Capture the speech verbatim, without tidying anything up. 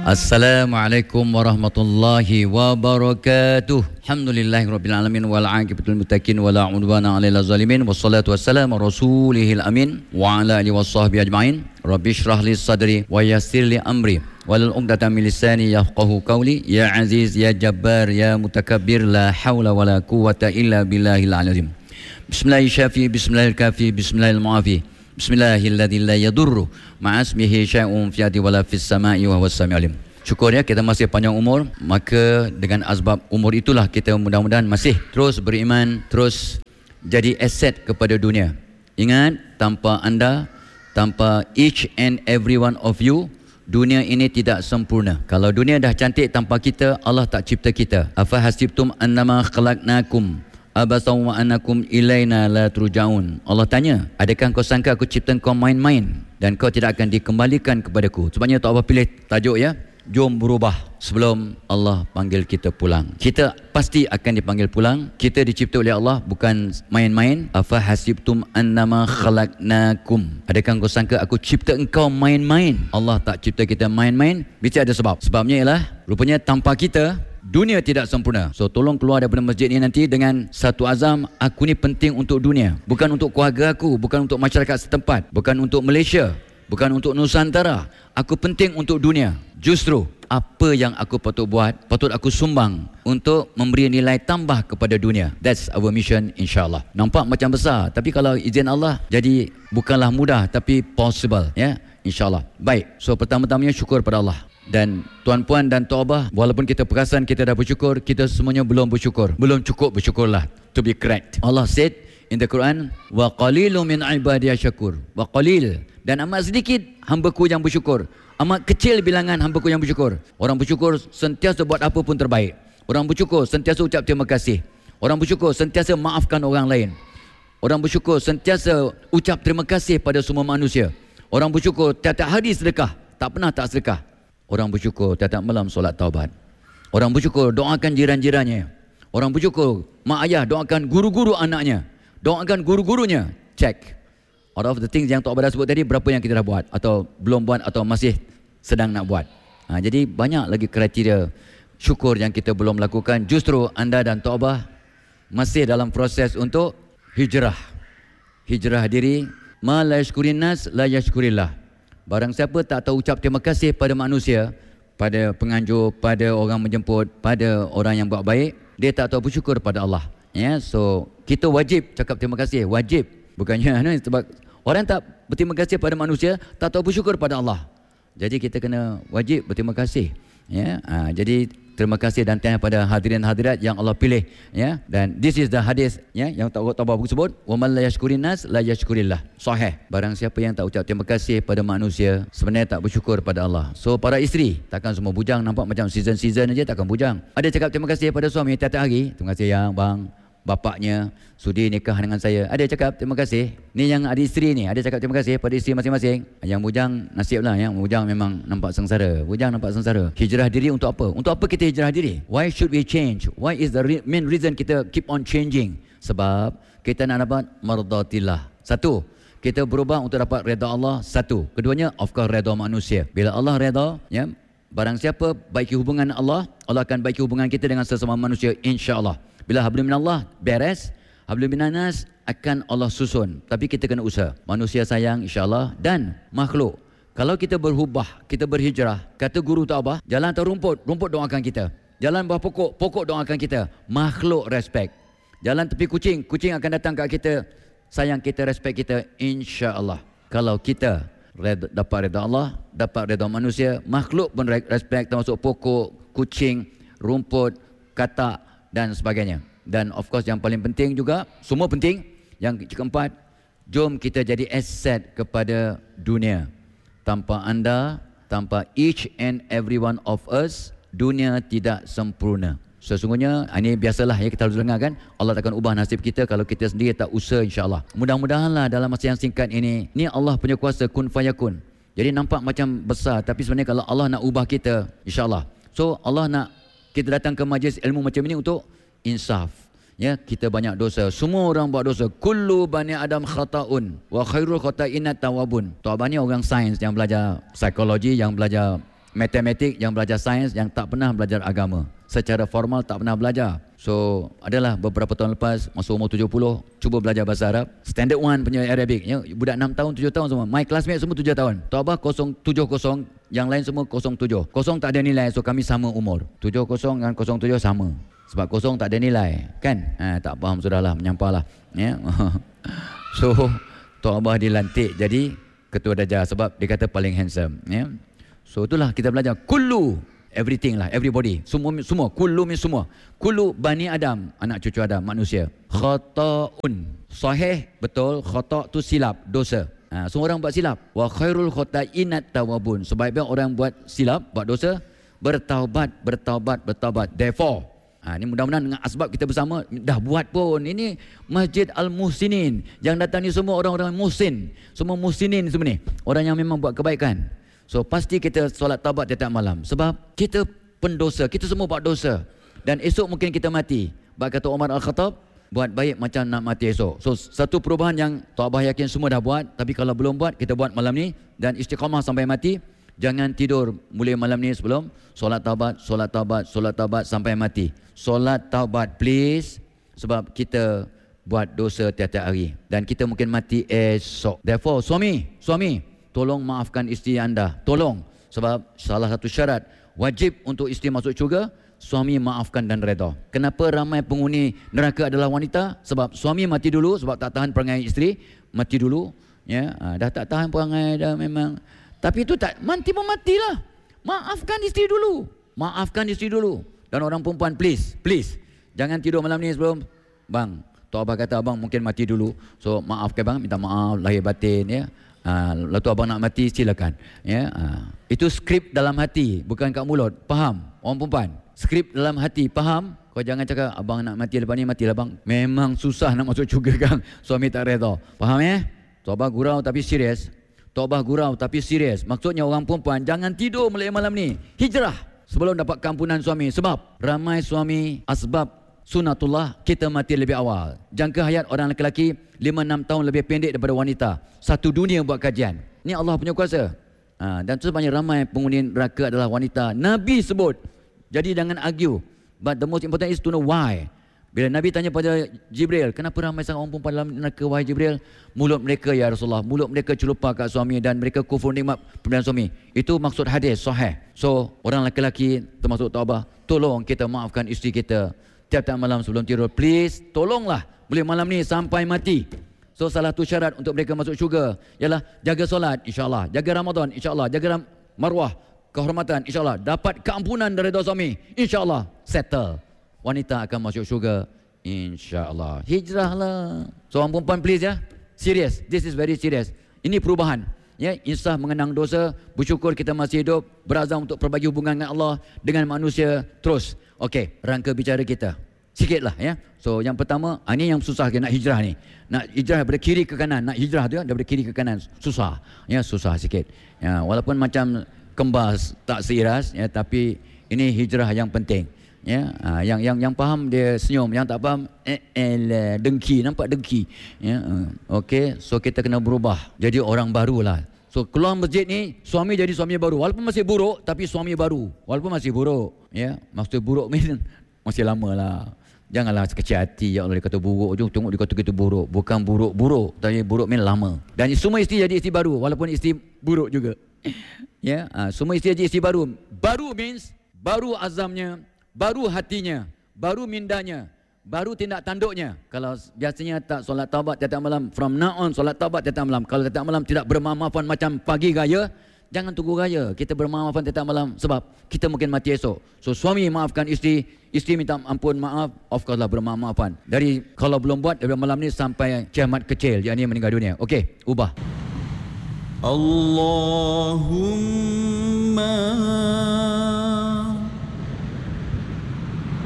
Assalamualaikum warahmatullahi wabarakatuh. Alhamdulillahirabbil alamin wal aqibatul muttaqin wala udwana 'alal zalimin wassalatu wassalamu rasulihil amin wa ala alihi washabbihi ajmain. Rabbi shrah li sadri wa yassir li amri walul 'uqdatam min lisani yafqahu qawli. Ya aziz ya jabbar ya mutakabbir la haula wala quwwata illa billahil azim. Bismillahirrahmanirrahim. Bismillahirrahmanirrahim. Bismillahirrahmanirrahim. Bismillahilladzi la yadurru ma'asmihi syai'un fil ardi wala fis sama'i wa huwas samiul alim. Syukur ya kita masih panjang umur, maka dengan asbab umur itulah kita mudah-mudahan masih terus beriman, terus jadi aset kepada dunia. Ingat, tanpa anda, tanpa each and every one of you, dunia ini tidak sempurna. Kalau dunia dah cantik tanpa kita, Allah tak cipta kita. Afa hasibtum annama khalaqnakum abasaw wa annakum ilaina la turja'un. Allah tanya, adakah kau sangka aku cipta kau main-main dan kau tidak akan dikembalikan kepadaku? Sebabnya tak apa pilih tajuk ya, jom berubah sebelum Allah panggil kita pulang. Kita pasti akan dipanggil pulang. Kita dicipta oleh Allah, bukan main-main. Afa hasibtum annama khalaqnakum, adakah kau sangka aku cipta engkau main-main? Allah tak cipta kita main-main. Mesti ada sebab. Sebabnya ialah rupanya tanpa kita dunia tidak sempurna. So tolong keluar daripada masjid ni nanti dengan satu azam, aku ni penting untuk dunia, bukan untuk keluarga aku, bukan untuk masyarakat setempat, bukan untuk Malaysia, bukan untuk Nusantara. Aku penting untuk dunia. Justru apa yang aku patut buat, patut aku sumbang untuk memberi nilai tambah kepada dunia. That's our mission, insyaAllah. Nampak macam besar, tapi kalau izin Allah jadi bukanlah mudah, tapi possible ya, insyaAllah. Baik, so pertama-tamanya syukur pada Allah. Dan tuan-puan dan tuan-abah, walaupun kita perasan kita dah bersyukur, kita semuanya belum bersyukur. Belum cukup bersyukurlah, to be correct. Allah said in the Quran, wa qalilun min ibadiy syakur. Wa qalil, dan amat sedikit hamba-Ku yang bersyukur. Amat kecil bilangan hamba-Ku yang bersyukur. Orang bersyukur sentiasa buat apa pun terbaik. Orang bersyukur sentiasa ucap terima kasih. Orang bersyukur sentiasa maafkan orang lain. Orang bersyukur sentiasa ucap terima kasih pada semua manusia. Orang bersyukur tiap-tiap hari sedekah, tak pernah tak sedekah. Orang bersyukur tiap-tiap malam solat taubat. Orang bersyukur doakan jiran-jirannya. Orang bersyukur mak ayah doakan guru-guru anaknya. Doakan guru-gurunya. Check. Out of the things yang Tok Abah sebut tadi, berapa yang kita dah buat atau belum buat atau masih sedang nak buat. Ha, jadi banyak lagi kriteria syukur yang kita belum lakukan. Justru anda dan Tok Abah masih dalam proses untuk hijrah. Hijrah diri. Ma la yashkurin nas la yashkurillah. Barang siapa tak tahu ucap terima kasih pada manusia, pada penganjur, pada orang menjemput, pada orang yang buat baik, dia tak tahu bersyukur pada Allah. Ya, so kita wajib cakap terima kasih, wajib. Bukannya sebab orang tak berterima kasih pada manusia, tak tahu bersyukur pada Allah. Jadi kita kena wajib berterima kasih. Ya, ha, jadi terima kasih dan tanya pada hadirin hadirat yang Allah pilih. Ya, dan this is the hadis ya yang tak tahu apa sebut, wa man la yashkurin nas la yashkurillah. Sahih. Barang siapa yang tak ucap terima kasih pada manusia, sebenarnya tak bersyukur pada Allah. So para isteri, takkan semua bujang nampak macam season-season aja, takkan bujang. Ada cakap terima kasih pada suami tiap-tiap hari. Terima kasih ya bang, bapaknya sudi nikah dengan saya. Ada cakap terima kasih. Ni yang ada isteri ni, ada cakap terima kasih pada isteri masing-masing. Yang bujang nasiblah, yang bujang memang nampak sengsara. Bujang nampak sengsara. Hijrah diri untuk apa? Untuk apa kita hijrah diri? Why should we change? Why is the re- main reason kita keep on changing? Sebab kita nak dapat mardatillah. Satu, kita berubah untuk dapat redha Allah. Satu. Keduanya, of course, redha manusia. Bila Allah redha, ya, barang siapa baiki hubungan Allah, Allah akan baiki hubungan kita dengan sesama manusia, insya-Allah. Bila hablum minallah beres, hablum minanas akan Allah susun. Tapi kita kena usaha. Manusia sayang insya-Allah, dan makhluk. Kalau kita berubah, kita berhijrah, kata guru Tok Abah, jalan atas rumput, rumput doakan kita. Jalan bawah pokok, pokok doakan kita. Makhluk respect. Jalan tepi kucing, kucing akan datang kat kita, sayang kita, respect kita, insya-Allah. Kalau kita red, dapat redha Allah, dapat redha manusia, makhluk pun respect, termasuk pokok, kucing, rumput, katak dan sebagainya. Dan of course yang paling penting juga, semua penting, yang keempat, jom kita jadi aset kepada dunia. Tanpa anda, tanpa each and every one of us, dunia tidak sempurna. Sesungguhnya, ini biasalah ya, kita harus dengar kan, Allah takkan ubah nasib kita kalau kita sendiri tak usaha, insya-Allah. Mudah-mudahanlah dalam masa yang singkat ini, ni Allah punya kuasa kun fayakun. Jadi nampak macam besar, tapi sebenarnya kalau Allah nak ubah kita, insya-Allah. So Allah nak kita datang ke majlis ilmu macam ini untuk insaf. Ya, kita banyak dosa. Semua orang buat dosa. Kullu bani Adam khata'un wa khairul khata'inat tawabun. Tok Abah ni orang sains yang belajar psikologi, yang belajar matematik, yang belajar sains, yang tak pernah belajar agama. Secara formal tak pernah belajar. So, adalah beberapa tahun lepas, masa umur tujuh puluh, cuba belajar bahasa Arab. Standard one punya Arabic. Ya, budak enam tahun, tujuh tahun semua. My classmate semua tujuh tahun. Tabah kosong tujuh kosong, yang lain semua kosong tujuh. Kosong tak ada nilai, so kami sama umur. tujuh kosong dengan kosong tujuh sama. Sebab kosong tak ada nilai. Kan? Ha, tak faham sudahlah, menyampahlah. Ya. So, Tok Abah dilantik jadi ketua darjah sebab dia kata paling handsome. Ya. So, itulah kita belajar. Kullu, everything lah, everybody, semua, semua, kullu min semua, kullu bani Adam, anak cucu Adam, manusia, khata'un, sahih, betul, khata' tu silap, dosa. Ha, semua orang buat silap. Wa khairul khata'in at-tawwabun, sebaik-baik orang buat silap, buat dosa, bertaubat, bertaubat, bertaubat. Therefore, ha, ini mudah-mudahan dengan asbab kita bersama dah buat pun. Ini Masjid Al-Muhsinin, yang datang ni semua orang-orang muhsin, semua muhsinin semua ni, orang yang memang buat kebaikan. So pasti kita solat taubat tiap malam, sebab kita pendosa, kita semua buat dosa, dan esok mungkin kita mati. Bab kata Umar Al-Khattab, buat baik macam nak mati esok. So satu perubahan yang Tok Abah yakin semua dah buat, tapi kalau belum buat, kita buat malam ni dan istiqamah sampai mati. Jangan tidur mulai malam ni sebelum solat taubat, solat taubat, solat taubat sampai mati. Solat taubat please, sebab kita buat dosa tiap-tiap hari dan kita mungkin mati esok. Therefore suami, suami tolong maafkan isteri anda, tolong, sebab salah satu syarat wajib untuk isteri masuk syurga, suami maafkan dan redha. Kenapa ramai penghuni neraka adalah wanita? Sebab suami mati dulu, sebab tak tahan perangai isteri, mati dulu, ya, ha, dah tak tahan perangai dah memang. Tapi itu tak, mati pun matilah. Maafkan isteri dulu, maafkan isteri dulu. Dan orang perempuan please, please jangan tidur malam ni sebelum bang. Tok Abah kata abang mungkin mati dulu, so maafkan bang, minta maaf lahir batin, ya. Ha, lalu tu abang nak mati silakan, ya. Ha, itu skrip dalam hati, bukan kat mulut. Faham orang perempuan? Skrip dalam hati, faham? Kau jangan cakap abang nak mati lepas ni, matilah bang. Memang susah nak masuk syurga kan, suami tak redha. Faham ya? Tok Abah gurau tapi serius. Tok Abah gurau tapi serius. Maksudnya orang perempuan jangan tidur mulai malam ni, hijrah sebelum dapat kampunan suami. Sebab ramai suami asbab sunatullah kita mati lebih awal. Jangka hayat orang lelaki lima enam tahun lebih pendek daripada wanita. Satu dunia buat kajian. Ini Allah punya kuasa. Ha, dan sebanyak ramai penghuni neraka adalah wanita. Nabi sebut. Jadi jangan argue. But the most important is to know why. Bila Nabi tanya pada Jibril, kenapa ramai sangat orang perempuan dalam neraka wahai Jibril? Mulut mereka ya Rasulullah, mulut mereka celupa kat suami dan mereka kufur nikmat pemberian suami. Itu maksud hadis sahih. So orang lelaki termasuk Tok Abah, tolong kita maafkan isteri kita tiap-tiap malam sebelum tidur. Please, tolonglah boleh malam ni sampai mati. So salah satu syarat untuk mereka masuk syurga ialah jaga solat insya-Allah, jaga Ramadan insya-Allah, jaga marwah, kehormatan insya-Allah, dapat keampunan dari dosa suami insya-Allah, settle. Wanita akan masuk syurga insya-Allah. Hijrahlah. Seorang perempuan please ya. Serius. This is very serious. Ini perubahan. Ya, insaf mengenang dosa, bersyukur kita masih hidup, berazam untuk perbagi hubungan dengan Allah, dengan manusia terus. Okey, rangka bicara kita. Sikitlah ya. So yang pertama, ini yang susah nak hijrah ni. Nak hijrah daripada kiri ke kanan, nak hijrah tu ya, daripada kiri ke kanan susah. Ya, susah sikit. Ya, walaupun macam kembas tak seiras ya, tapi ini hijrah yang penting. Ya, ha, yang yang yang faham dia senyum, yang tak faham eh, eh dengki, nampak dengki. Ya, uh, okey, so kita kena berubah jadi orang barulah. So keluar masjid ni suami jadi suami baru, walaupun masih buruk tapi suami baru, walaupun masih buruk. Ya, maksud buruk mean masih lama lah. Janganlah sekecil hati, ya Allah dia kata buruk je, tengok dia kata kita buruk. Bukan buruk-buruk, tapi buruk mean lama. Dan semua isteri jadi isteri baru, walaupun isteri buruk juga. Ya, ha, semua isteri jadi isteri baru. Baru means baru azamnya, baru hatinya, baru mindanya, baru tindak tanduknya. Kalau biasanya tak solat taubat tiap-tiap malam, from now on solat taubat tiap-tiap malam. Kalau tiap-tiap malam tidak bermaaf-maafan macam pagi raya, jangan tunggu raya. Kita bermaaf-maafan tiap-tiap malam sebab kita mungkin mati esok. So suami maafkan isteri, isteri minta ampun maaf, of course lah bermaaf-maafan. Dari kalau belum buat dari malam ni sampai kiamat kecil, yakni meninggal dunia. Okey, ubah. Allahumma